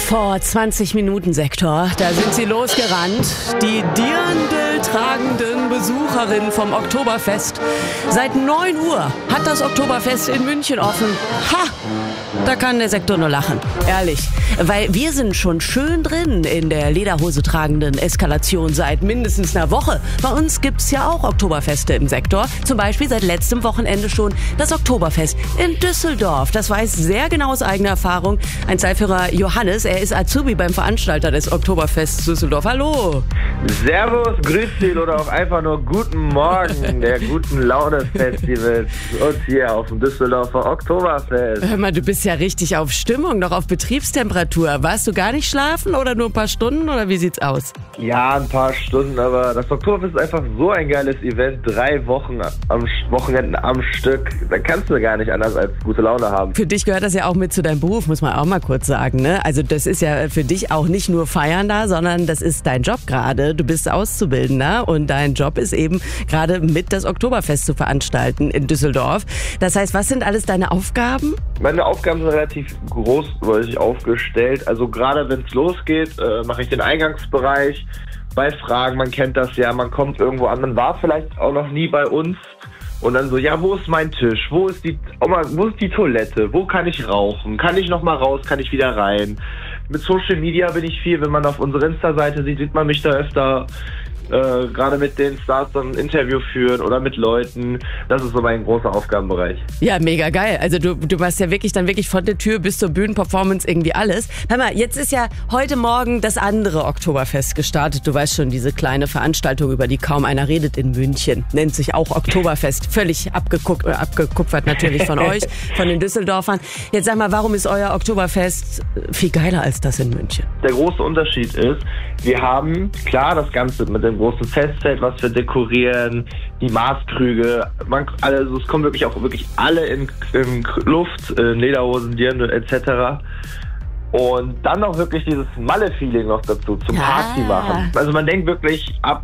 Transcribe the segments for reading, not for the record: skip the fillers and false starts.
Vor 20 Minuten, Sektor, da sind sie losgerannt. Die Dirndl tragenden Besucherinnen vom Oktoberfest. Seit 9 Uhr hat das Oktoberfest in München offen. Ha! Da kann der Sektor nur lachen. Ehrlich. Weil wir sind schon schön drin in der Lederhose tragenden Eskalation seit mindestens einer Woche. Bei uns gibt's ja auch Oktoberfeste im Sektor. Zum Beispiel seit letztem Wochenende schon das Oktoberfest in Düsseldorf. Das weiß sehr genau aus eigener Erfahrung ein Zeitführer Johannes. Er ist Azubi beim Veranstalter des Oktoberfests Düsseldorf. Hallo. Servus, grüß dich oder auch einfach nur guten Morgen der guten Laune-Festivals und hier auf dem Düsseldorfer Oktoberfest. Hör mal, du bist ja richtig auf Stimmung, noch auf Betriebstemperatur. Warst du gar nicht schlafen oder nur ein paar Stunden oder wie sieht's aus? Ja, ein paar Stunden, aber das Oktoberfest ist einfach so ein geiles Event. 3 Wochen am Wochenenden am Stück. Da kannst du gar nicht anders als gute Laune haben. Für dich gehört das ja auch mit zu deinem Beruf, muss man auch mal kurz sagen, ne? Also das ist ja für dich auch nicht nur Feiern da, sondern das ist dein Job gerade. Du bist Auszubildender und dein Job ist eben gerade mit das Oktoberfest zu veranstalten in Düsseldorf. Das heißt, was sind alles deine Aufgaben? Meine Aufgaben sind relativ großräumig aufgestellt. Also gerade wenn es losgeht, mache ich den Eingangsbereich. Bei Fragen, man kennt das ja, man kommt irgendwo an, man war vielleicht auch noch nie bei uns. Und dann so, ja, wo ist mein Tisch? Wo ist die Toilette? Wo kann ich rauchen? Kann ich noch mal raus? Kann ich wieder rein? Mit Social Media bin ich viel. Wenn man auf unserer Insta-Seite sieht man mich da öfter. Gerade mit den Stars so ein Interview führen oder mit Leuten. Das ist so mein großer Aufgabenbereich. Ja, mega geil. Also du machst ja wirklich von der Tür bis zur Bühnenperformance irgendwie alles. Hör mal, jetzt ist ja heute Morgen das andere Oktoberfest gestartet. Du weißt schon, diese kleine Veranstaltung, über die kaum einer redet in München. Nennt sich auch Oktoberfest. Völlig abgekupfert natürlich von euch, von den Düsseldorfern. Jetzt sag mal, warum ist euer Oktoberfest viel geiler als das in München? Der große Unterschied ist, wir haben klar das Ganze mit dem großen Festzelt, was wir dekorieren, die Maßkrüge, also es kommen wirklich alle in Luft, Lederhosen, Dirndl etc. Und dann noch wirklich dieses Malle-Feeling noch dazu, zum Party machen. Also man denkt wirklich ab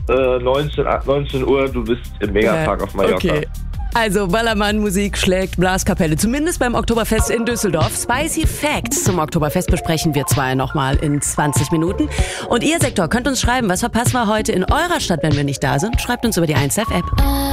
19 Uhr, du bist im Megapark auf Mallorca. Okay. Also Ballermann-Musik schlägt Blaskapelle, zumindest beim Oktoberfest in Düsseldorf. Spicy Facts zum Oktoberfest besprechen wir zwar nochmal in 20 Minuten. Und ihr, Sektor, könnt uns schreiben, was verpassen wir heute in eurer Stadt, wenn wir nicht da sind? Schreibt uns über die 1Live-App.